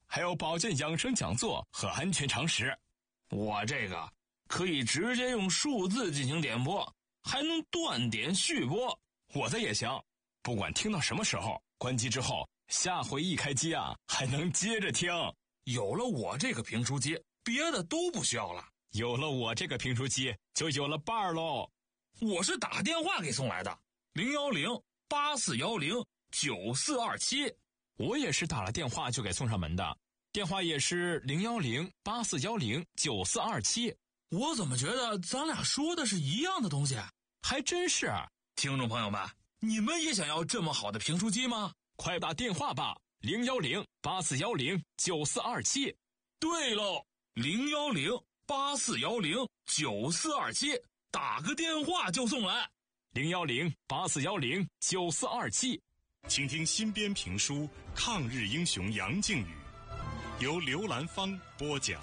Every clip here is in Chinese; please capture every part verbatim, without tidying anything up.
还有保健养生讲座和安全常识。 我这个可以直接用数字进行点播，还能断点续播。 我的也行，不管听到什么时候，关机之后下回一开机啊，还能接着听。 有了我这个评书机，别的都不需要了。 有了我这个评书机，就有了伴儿喽。 我是打电话给送来的，零幺零八四幺零九四二七。 我也是打了电话就给送上门的，电话也是零幺零八四幺零九四二七。 我怎么觉得咱俩说的是一样的东西？ 还真是。 听众朋友们，你们也想要这么好的评书机吗？ 快打电话吧，零幺零八四幺零九四二七。 对喽，零幺零八四幺零九四二七，打个电话就送来。 零幺零八四幺零九四二七。 请听新编评书《抗日英雄杨靖宇》，由刘兰芳播讲。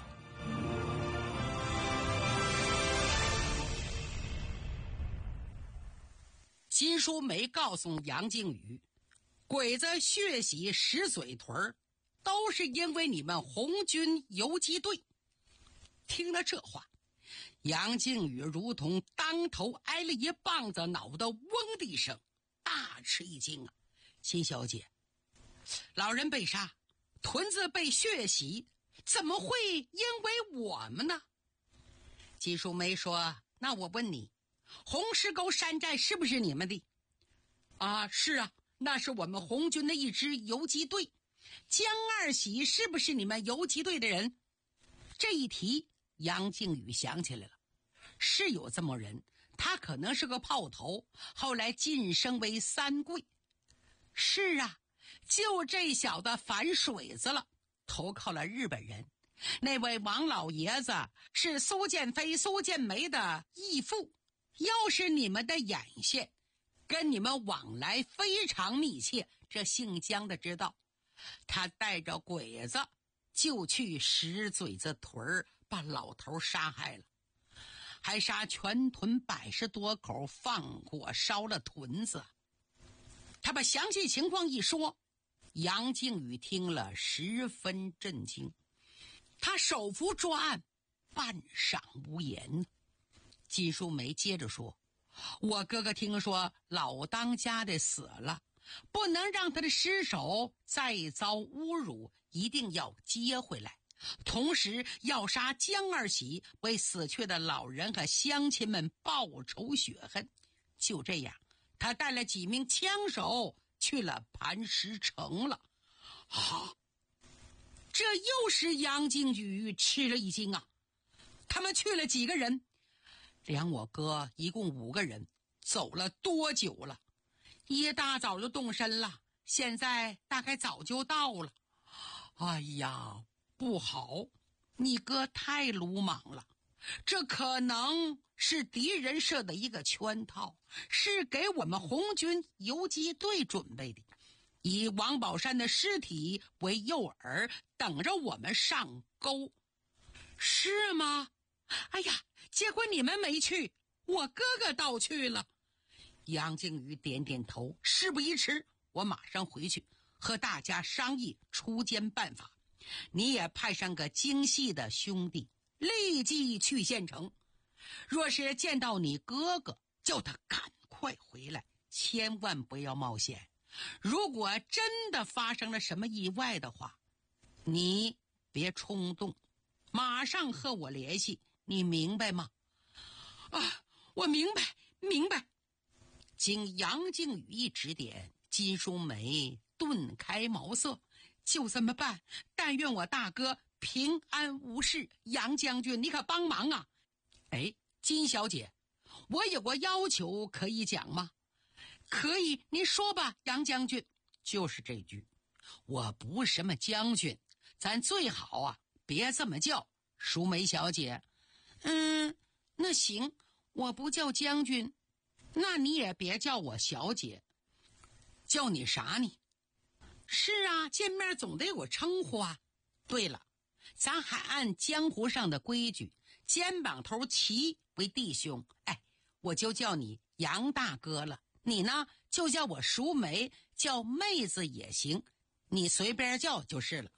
金淑梅告诉杨靖宇，鬼子血洗石嘴屯都是因为你们红军游击队。听了这话，杨靖宇如同当头挨了一棒子，脑袋嗡的一声，大吃一惊啊！金小姐，老人被杀，屯子被血洗，怎么会因为我们呢？金淑梅说，那我问你，红石沟山寨是不是你们的？啊，是啊，那是我们红军的一支游击队。江二喜是不是你们游击队的人？这一提，杨靖宇想起来了，是有这么人，他可能是个炮头，后来晋升为三桂。是啊，就这小子反水子了，投靠了日本人。那位王老爷子是苏建飞、苏建梅的义父，又是你们的眼线，跟你们往来非常密切。这姓江的知道，他带着鬼子就去石嘴子屯把老头杀害了，还杀全屯百十多口，放火烧了屯子。他把详细情况一说，杨靖宇听了十分震惊，他手扶桌案，半晌无言。金淑梅接着说，我哥哥听说老当家的死了，不能让他的尸首再遭侮辱，一定要接回来，同时要杀江二喜，为死去的老人和乡亲们报仇雪恨。就这样，他带了几名枪手去了磐石城了。啊，这又是杨靖宇吃了一惊啊！他们去了几个人？连我哥一共五个人，走了多久了？一大早就动身了，现在大概早就到了。哎呀，不好，你哥太鲁莽了，这可能是敌人设的一个圈套，是给我们红军游击队准备的，以王宝山的尸体为诱饵，等着我们上钩。是吗？哎呀，结果你们没去，我哥哥倒去了。杨靖宇点点头，事不宜迟，我马上回去和大家商议出奸办法。你也派上个精细的兄弟，立即去县城。若是见到你哥哥，叫他赶快回来，千万不要冒险。如果真的发生了什么意外的话，你别冲动，马上和我联系，你明白吗？啊，我明白，明白。经杨靖宇一指点，金淑梅顿开茅塞，就这么办，但愿我大哥平安无事。杨将军，你可帮忙啊！哎，金小姐，我有个要求可以讲吗？可以，您说吧，杨将军。就是这句，我不是什么将军，咱最好啊别这么叫，淑梅小姐。嗯，那行，我不叫将军，那你也别叫我小姐，叫你啥呢？是啊，见面总得有个称呼啊。对了，咱还按江湖上的规矩，肩膀头齐为弟兄。哎，我就叫你杨大哥了，你呢就叫我淑梅，叫妹子也行，你随便叫就是了。